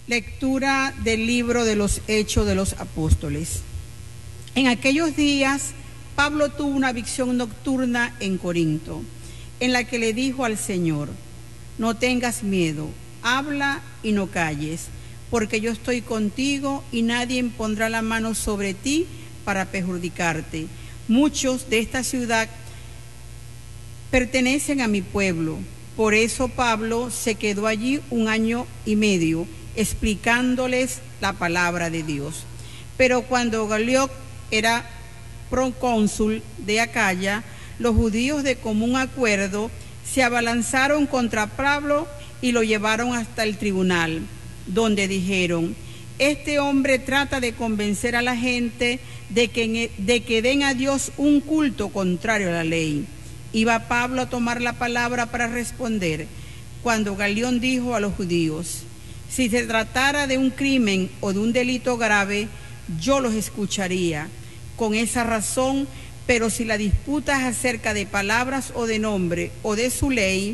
Lectura del libro de los Hechos de los Apóstoles. En aquellos días, Pablo tuvo una visión nocturna en Corinto, en la que le dijo al Señor: no tengas miedo, habla y no calles, porque yo estoy contigo y nadie pondrá la mano sobre ti para perjudicarte. Muchos de esta ciudad pertenecen a mi pueblo. Por eso Pablo se quedó allí 1 año y medio, explicándoles la palabra de Dios. Pero cuando Galión era procónsul de Acaya, los judíos de común acuerdo se abalanzaron contra Pablo y lo llevaron hasta el tribunal, donde dijeron: este hombre trata de convencer a la gente de que den a Dios un culto contrario a la ley. Iba Pablo a tomar la palabra para responder, cuando Galión dijo a los judíos: si se tratara de un crimen o de un delito grave, yo los escucharía con esa razón, pero si la disputa es acerca de palabras o de nombre o de su ley,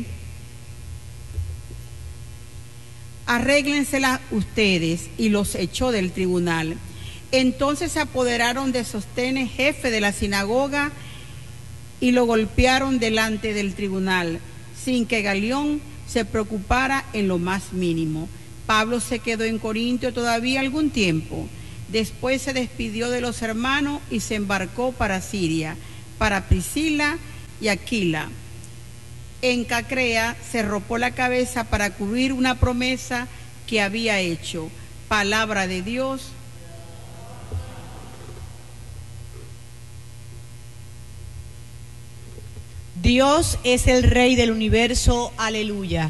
arréglensela ustedes. Y los echó del tribunal. Entonces se apoderaron de Sóstenes, jefe de la sinagoga, y lo golpearon delante del tribunal, sin que Galión se preocupara en lo más mínimo. Pablo se quedó en Corinto todavía algún tiempo. Después se despidió de los hermanos y se embarcó para Siria, para Priscila y Aquila. En Cacrea se ropó la cabeza para cubrir una promesa que había hecho. Palabra de Dios. Dios es el Rey del universo, aleluya.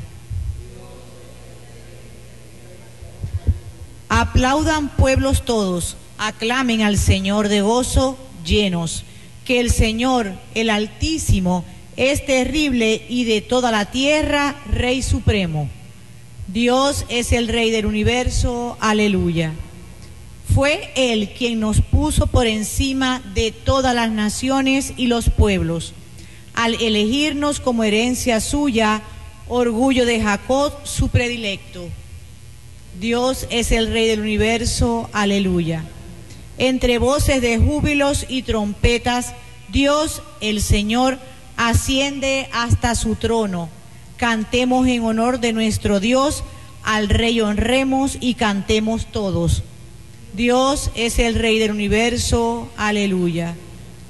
Aplaudan pueblos todos, aclamen al Señor de gozo llenos, que el Señor, el Altísimo, es terrible y de toda la tierra, Rey supremo. Dios es el Rey del universo, aleluya. Fue Él quien nos puso por encima de todas las naciones y los pueblos, al elegirnos como herencia suya, orgullo de Jacob, su predilecto. Dios es el Rey del universo, aleluya. Entre voces de júbilos y trompetas, Dios, el Señor, asciende hasta su trono. Cantemos en honor de nuestro Dios, al Rey honremos y cantemos todos. Dios es el Rey del universo, aleluya.